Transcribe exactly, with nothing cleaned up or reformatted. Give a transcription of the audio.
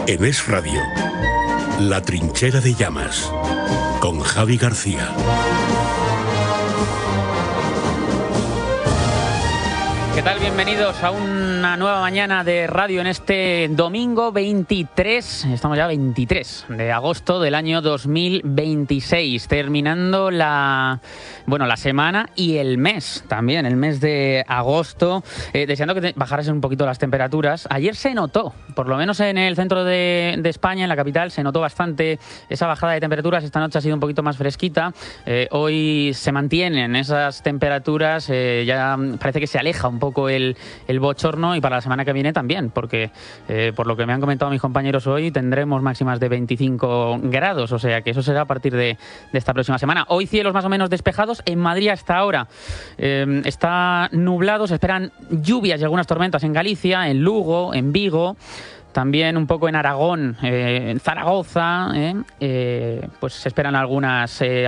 En Es Radio, La Trinchera de Llamas, con Javi García. ¿Qué tal? Bienvenidos a una nueva mañana de radio en este domingo veintitrés, estamos ya veintitrés de agosto del año dos mil veintiséis, terminando la, bueno, la semana y el mes también, el mes de agosto, eh, deseando que te bajaran un poquito las temperaturas. Ayer se notó, por lo menos en el centro de, de España, en la capital, se notó bastante esa bajada de temperaturas. Esta noche ha sido un poquito más fresquita, eh, hoy se mantienen esas temperaturas, eh, ya parece que se aleja un poco poco el, el bochorno, y para la semana que viene también, porque eh, por lo que me han comentado mis compañeros hoy tendremos máximas de veinticinco grados, o sea que eso será a partir de, de esta próxima semana. Hoy cielos más o menos despejados, en Madrid hasta ahora eh, está nublado, se esperan lluvias y algunas tormentas en Galicia, en Lugo, en Vigo, también un poco en Aragón, eh, en Zaragoza, eh, eh, pues se esperan algunas eh,